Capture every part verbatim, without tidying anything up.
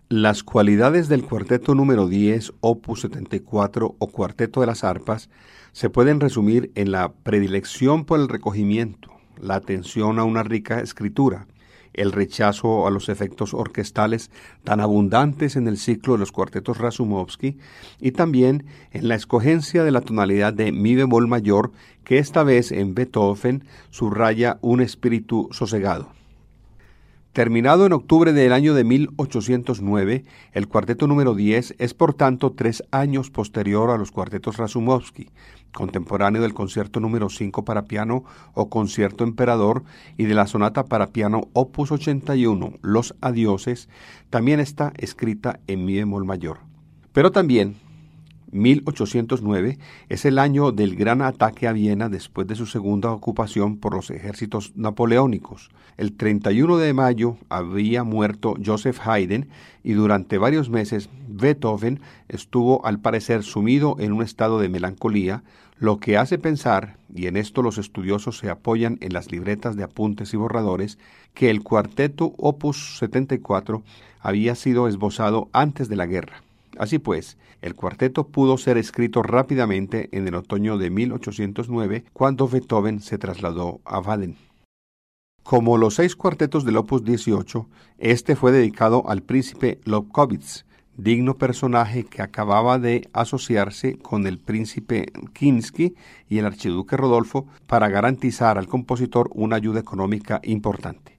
Las cualidades del cuarteto número diez, opus setenta y cuatro o cuarteto de las arpas se pueden resumir en la predilección por el recogimiento, la atención a una rica escritura, el rechazo a los efectos orquestales tan abundantes en el ciclo de los cuartetos Rasoumovsky y también en la escogencia de la tonalidad de mi bemol mayor que esta vez en Beethoven subraya un espíritu sosegado. Terminado en octubre del año de mil ochocientos nueve, el cuarteto número diez es por tanto tres años posterior a los cuartetos Rasoumovsky, contemporáneo del concierto número cinco para piano o concierto emperador y de la sonata para piano opus ochenta y uno, Los Adioses, también está escrita en mi bemol mayor. Pero también mil ochocientos nueve es el año del gran ataque a Viena después de su segunda ocupación por los ejércitos napoleónicos. El treinta y uno de mayo había muerto Joseph Haydn y durante varios meses Beethoven estuvo al parecer sumido en un estado de melancolía, lo que hace pensar, y en esto los estudiosos se apoyan en las libretas de apuntes y borradores, que el cuarteto opus setenta y cuatro había sido esbozado antes de la guerra. Así pues, el cuarteto pudo ser escrito rápidamente en el otoño de mil ochocientos nueve, cuando Beethoven se trasladó a Baden. Como los seis cuartetos del opus dieciocho, este fue dedicado al príncipe Lobkowitz, digno personaje que acababa de asociarse con el príncipe Kinsky y el archiduque Rodolfo para garantizar al compositor una ayuda económica importante.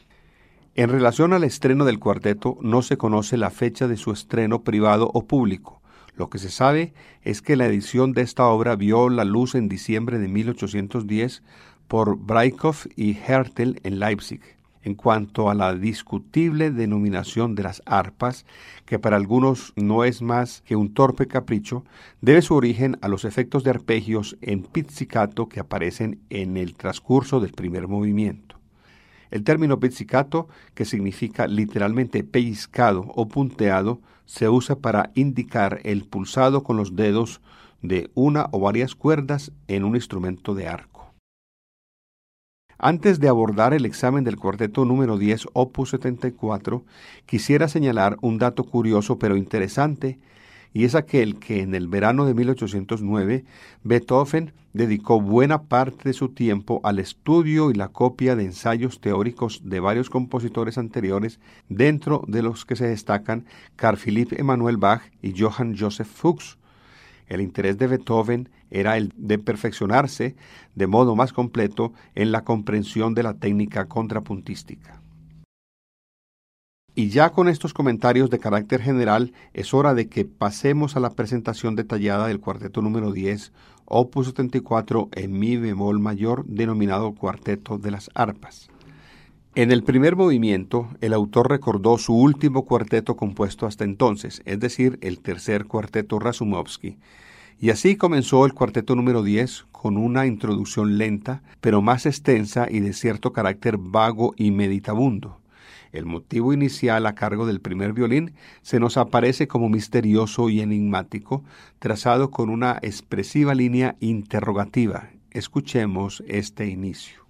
En relación al estreno del cuarteto, no se conoce la fecha de su estreno privado o público. Lo que se sabe es que la edición de esta obra vio la luz en diciembre de mil ochocientos diez por Breitkopf y Hertel en Leipzig. En cuanto a la discutible denominación de las arpas, que para algunos no es más que un torpe capricho, debe su origen a los efectos de arpegios en pizzicato que aparecen en el transcurso del primer movimiento. El término pizzicato, que significa literalmente pellizcado o punteado, se usa para indicar el pulsado con los dedos de una o varias cuerdas en un instrumento de arco. Antes de abordar el examen del cuarteto número diez, opus setenta y cuatro, quisiera señalar un dato curioso pero interesante, y es aquel que en el verano de mil ochocientos nueve, Beethoven dedicó buena parte de su tiempo al estudio y la copia de ensayos teóricos de varios compositores anteriores, dentro de los que se destacan Carl Philipp Emanuel Bach y Johann Joseph Fuchs. El interés de Beethoven era el de perfeccionarse de modo más completo en la comprensión de la técnica contrapuntística. Y ya con estos comentarios de carácter general, es hora de que pasemos a la presentación detallada del cuarteto número diez, opus setenta y cuatro en mi bemol mayor, denominado Cuarteto de las Arpas. En el primer movimiento, el autor recordó su último cuarteto compuesto hasta entonces, es decir, el tercer cuarteto Rasoumovsky. Y así comenzó el cuarteto número diez con una introducción lenta, pero más extensa y de cierto carácter vago y meditabundo. El motivo inicial a cargo del primer violín se nos aparece como misterioso y enigmático, trazado con una expresiva línea interrogativa. Escuchemos este inicio.